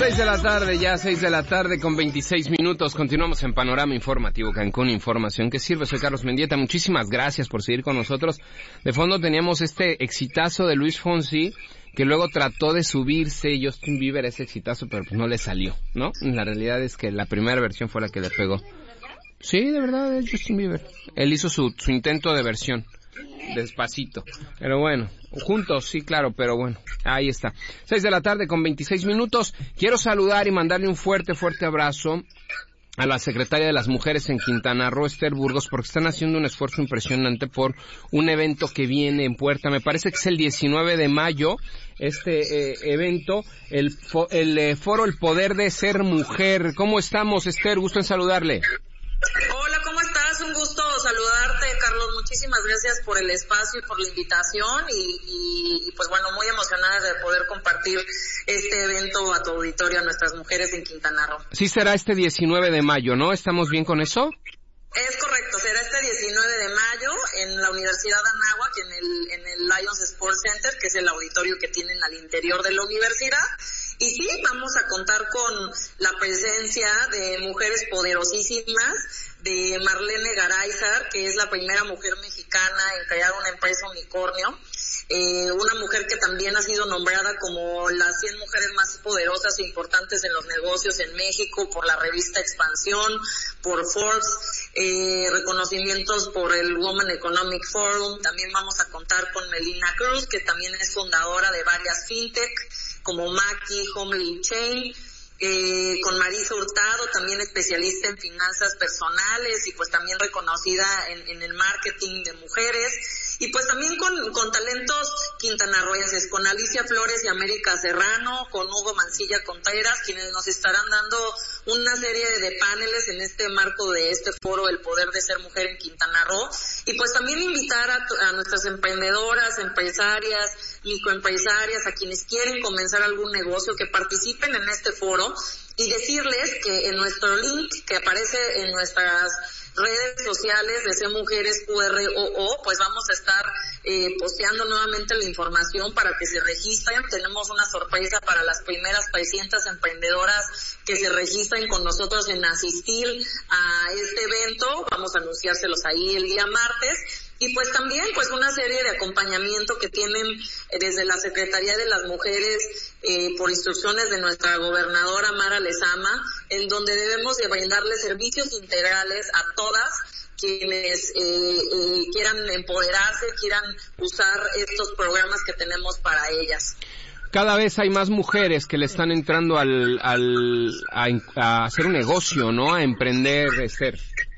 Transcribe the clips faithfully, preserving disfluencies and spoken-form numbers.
seis de la tarde, ya seis de la tarde con veintiséis minutos. Continuamos en Panorama Informativo Cancún, información que sirve. Soy Carlos Mendieta, muchísimas gracias por seguir con nosotros. De fondo teníamos este exitazo de Luis Fonsi, que luego trató de subirse Justin Bieber a ese exitazo, pero pues no le salió, ¿no? La realidad es que la primera versión fue la que le pegó. Sí, de verdad, es Justin Bieber. Él hizo su, su intento de versión. Despacito. Pero bueno, juntos, sí, claro, pero bueno, ahí está. seis de la tarde con veintiséis minutos. Quiero saludar y mandarle un fuerte, fuerte abrazo a la secretaria de las Mujeres en Quintana Roo, Esther Burgos, porque están haciendo un esfuerzo impresionante por un evento que viene en puerta. Me parece que es el diecinueve de mayo, este eh, evento, el, fo el eh, foro El Poder de Ser Mujer. ¿Cómo estamos, Esther? Gusto en saludarle. Hola, ¿cómo estás? Un gusto saludarte, Carlos. Muchísimas gracias por el espacio y por la invitación y, y, y pues bueno, muy emocionada de poder compartir este evento a tu auditorio, a nuestras mujeres en Quintana Roo. Sí, será este diecinueve de mayo, ¿no? ¿Estamos bien con eso? Es correcto, será este diecinueve de mayo en la Universidad de Anáhuac, en el, en el Lions Sports Center, que es el auditorio que tienen al interior de la universidad. Y sí, vamos a contar con la presencia de mujeres poderosísimas, de Marlene Garayzar, que es la primera mujer mexicana en crear una empresa unicornio, eh, una mujer que también ha sido nombrada como las cien mujeres más poderosas e importantes en los negocios en México por la revista Expansión, por Forbes, eh, reconocimientos por el Women Economic Forum. También vamos a contar con Melina Cruz, que también es fundadora de varias fintech, como Maki, Homely Chain, eh, con Marisa Hurtado, también especialista en finanzas personales y pues también reconocida en, en el marketing de mujeres, y pues también con, con talentos quintanarroenses, con Alicia Flores y América Serrano, con Hugo Mancilla Contreras, quienes nos estarán dando una serie de paneles en este marco de este foro El Poder de Ser Mujer en Quintana Roo, y pues también invitar a, a nuestras emprendedoras, empresarias, microempresarias, a quienes quieren comenzar algún negocio, que participen en este foro, y decirles que en nuestro link que aparece en nuestras redes sociales de Ser Mujeres Q R O O, pues vamos a estar eh, posteando nuevamente la información para que se registren. Tenemos una sorpresa para las primeras trescientas emprendedoras que se registren con nosotros en asistir a este evento. Vamos a anunciárselos ahí el día martes. Y pues también pues una serie de acompañamiento que tienen desde la Secretaría de las Mujeres eh, por instrucciones de nuestra gobernadora Mara Lezama, en donde debemos de brindarles servicios integrales a todas quienes eh, eh, quieran empoderarse, quieran usar estos programas que tenemos para ellas. Cada vez hay más mujeres que le están entrando al, al a, a hacer un negocio, ¿no? A emprender, Esther.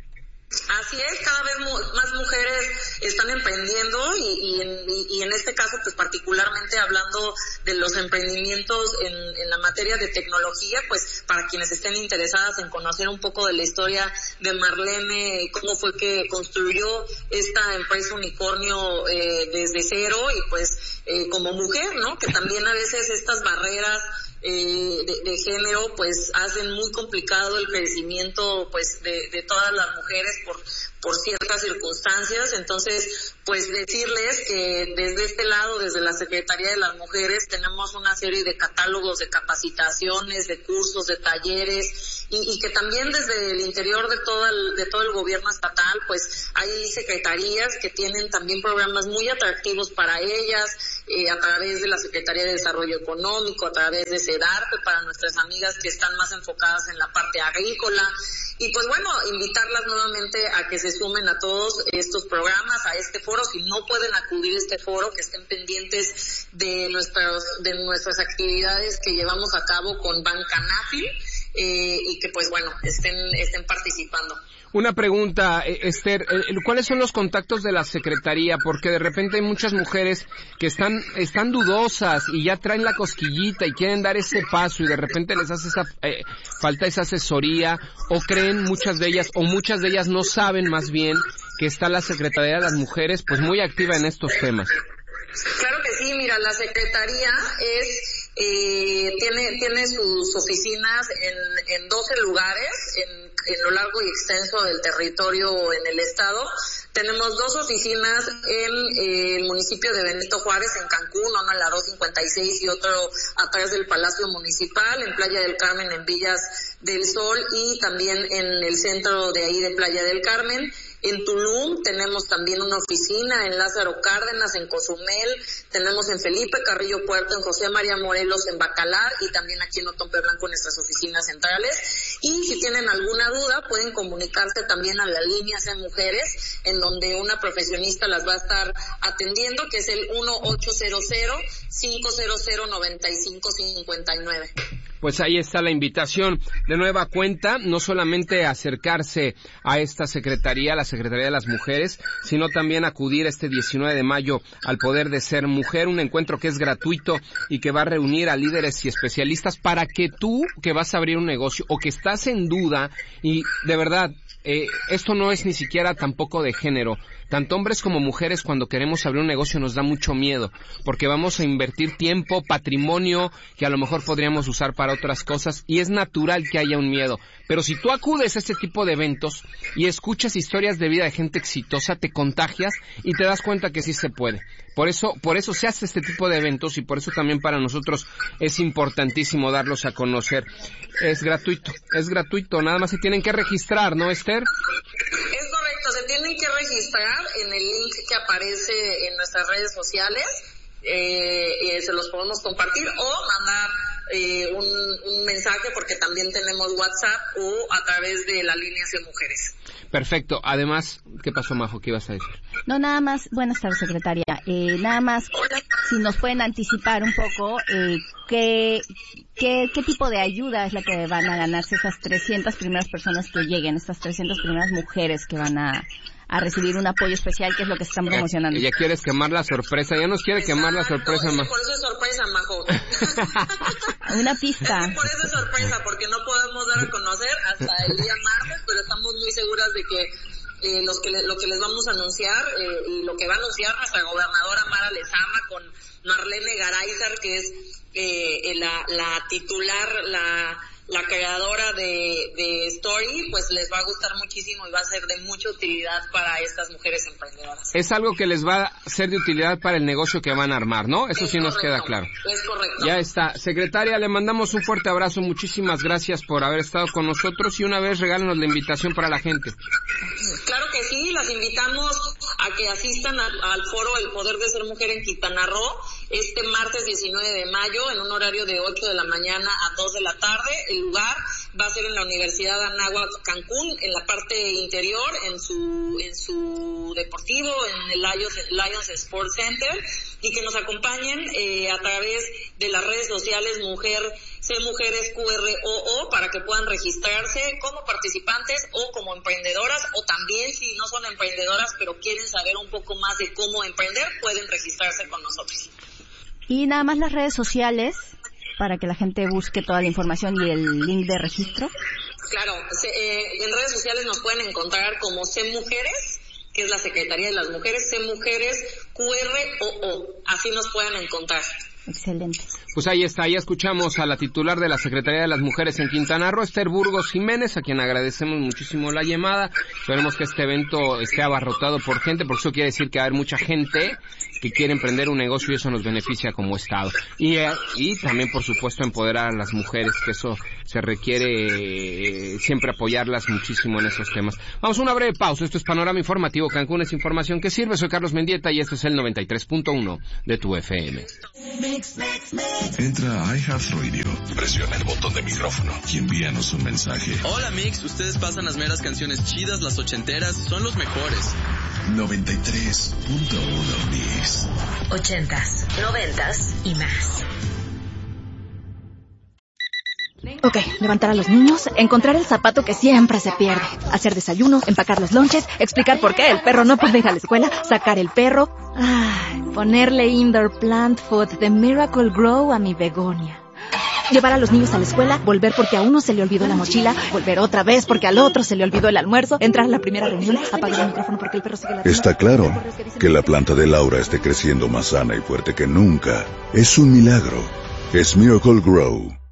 Así es, cada vez mu- más mujeres están emprendiendo y, y, en, y, y en este caso pues particularmente hablando de los emprendimientos en, en la materia de tecnología, pues para quienes estén interesadas en conocer un poco de la historia de Marlene, cómo fue que construyó esta empresa unicornio eh, desde cero y pues eh, como mujer, ¿no? Que también a veces estas barreras Eh, de, de género pues hacen muy complicado el crecimiento pues de, de todas las mujeres por por ciertas circunstancias. Entonces pues decirles que desde este lado, desde la Secretaría de las Mujeres, tenemos una serie de catálogos de capacitaciones, de cursos, de talleres, y, y que también desde el interior de todo el, de todo el gobierno estatal pues hay secretarías que tienen también programas muy atractivos para ellas, eh, a través de la Secretaría de Desarrollo Económico, a través de SEDARPE, para nuestras amigas que están más enfocadas en la parte agrícola. Y pues bueno, invitarlas nuevamente a que se sumen a todos estos programas, a este foro. Si no pueden acudir a este foro, que estén pendientes de nuestros, de nuestras actividades que llevamos a cabo con Bancanafil, eh, y que pues bueno, estén, estén participando. Una pregunta, Esther, ¿cuáles son los contactos de la Secretaría? Porque de repente hay muchas mujeres que están están dudosas y ya traen la cosquillita y quieren dar ese paso y de repente les hace esa eh, falta esa asesoría, o creen muchas de ellas, o muchas de ellas no saben más bien que está la Secretaría de las Mujeres pues muy activa en estos temas. Claro que sí, mira, la Secretaría es eh, tiene tiene sus oficinas en, en doce lugares, en, en lo largo y extenso del territorio en el estado. Tenemos dos oficinas en eh, el municipio de Benito Juárez, en Cancún, una en la dos cincuenta y seis y otro atrás del Palacio Municipal, en Playa del Carmen, en Villas del Sol, y también en el centro de ahí de Playa del Carmen. En Tulum tenemos también una oficina, en Lázaro Cárdenas, en Cozumel, tenemos en Felipe Carrillo Puerto, en José María Morelos, en Bacalar, y también aquí en Otompe Blanco, nuestras oficinas centrales. Y si tienen alguna duda, pueden comunicarse también a la línea C Mujeres, en donde una profesionista las va a estar atendiendo, que es el uno ocho cero cero, cinco cero cero, nueve cinco cinco nueve. Pues ahí está la invitación de nueva cuenta, no solamente acercarse a esta secretaría, la Secretaría de las Mujeres, sino también acudir este diecinueve de mayo al Poder de Ser Mujer, un encuentro que es gratuito y que va a reunir a líderes y especialistas para que tú, que vas a abrir un negocio o que estás en duda, y de verdad, eh, esto no es ni siquiera tampoco de género. Tanto hombres como mujeres, cuando queremos abrir un negocio nos da mucho miedo, porque vamos a invertir tiempo, patrimonio, que a lo mejor podríamos usar para otras cosas, y es natural que haya un miedo. Pero si tú acudes a este tipo de eventos y escuchas historias de vida de gente exitosa, te contagias y te das cuenta que sí se puede. Por eso, por eso se hace este tipo de eventos, y por eso también para nosotros es importantísimo darlos a conocer. Es gratuito, es gratuito, nada más se tienen que registrar, ¿no, Esther? Es correcto, se tienen que registrar en el link que aparece en nuestras redes sociales, eh, eh, se los podemos compartir o mandar eh, un, un mensaje, porque también tenemos WhatsApp, o a través de la línea C Mujeres. Perfecto. Además, ¿qué pasó, Majo? ¿Qué ibas a decir? No, nada más, buenas tardes, secretaria. Eh, nada más, si nos pueden anticipar un poco, eh, ¿qué, qué, qué tipo de ayuda es la que van a ganarse estas trescientas primeras personas que lleguen, estas trescientas primeras mujeres que van a, a recibir un apoyo especial, que es lo que se están promocionando? Ella quieres quemar la sorpresa, ya nos quiere Exacto, quemar la sorpresa, Majo. Por eso es sorpresa, Majo. Una pista. Es que por eso es sorpresa, porque no podemos dar a conocer hasta el día martes, pero estamos muy seguras de que eh, los que le, lo que les vamos a anunciar, eh, y lo que va a anunciar nuestra gobernadora Mara Lezama con Marlene Garayzar, que es eh, la, la titular, la la creadora de, de Story, pues les va a gustar muchísimo y va a ser de mucha utilidad para estas mujeres emprendedoras. Es algo que les va a ser de utilidad para el negocio que van a armar, ¿no? Eso es sí nos correcto, queda claro. Es correcto. Ya está. Secretaria, le mandamos un fuerte abrazo, muchísimas gracias por haber estado con nosotros, y una vez regálenos la invitación para la gente. Claro que sí, las invitamos a que asistan a, al foro El Poder de Ser Mujer en Quintana Roo, este martes diecinueve de mayo, en un horario de ocho de la mañana a dos de la tarde. El lugar va a ser en la Universidad de Anáhuac, Cancún, en la parte interior, en su en su deportivo, en el Lions, Lions Sports Center, y que nos acompañen eh, a través de las redes sociales Mujer C Mujeres Q R O O, para que puedan registrarse como participantes o como emprendedoras, o también si no son emprendedoras pero quieren saber un poco más de cómo emprender, pueden registrarse con nosotros. Y nada más las redes sociales, para que la gente busque toda la información y el link de registro. Claro, se, eh, en redes sociales nos pueden encontrar como C Mujeres, que es la Secretaría de las Mujeres, C Mujeres Q R O O, así nos pueden encontrar. Excelente. Pues ahí está, ya escuchamos a la titular de la Secretaría de las Mujeres en Quintana Roo, Esther Burgos Jiménez, a quien agradecemos muchísimo la llamada. Esperemos que este evento esté abarrotado por gente, porque eso quiere decir que va a haber mucha gente que quiere emprender un negocio, y eso nos beneficia como Estado. Y, eh, y también, por supuesto, empoderar a las mujeres, que eso se requiere, eh, siempre apoyarlas muchísimo en esos temas. Vamos a una breve pausa. Esto es Panorama Informativo Cancún, es información que sirve. Soy Carlos Mendieta y este es el noventa y tres punto uno de tu F M. Entra a iHeartRadio, presiona el botón de micrófono y envíanos un mensaje. Hola Mix, ustedes pasan las meras canciones chidas, las ochenteras, son los mejores. noventa y tres punto uno Mix. Ochentas, noventas y más. Ok, levantar a los niños, encontrar el zapato que siempre se pierde, hacer desayuno, empacar los lonches, explicar por qué el perro no puede ir a la escuela, sacar el perro, ay, ponerle indoor plant food de Miracle Grow a mi begonia. Llevar a los niños a la escuela, volver porque a uno se le olvidó la mochila, volver otra vez porque al otro se le olvidó el almuerzo, entrar a la primera reunión, apagar el micrófono porque el perro sigue ladrando. Está claro que la planta de Laura esté creciendo más sana y fuerte que nunca. Es un milagro. Es Miracle Grow.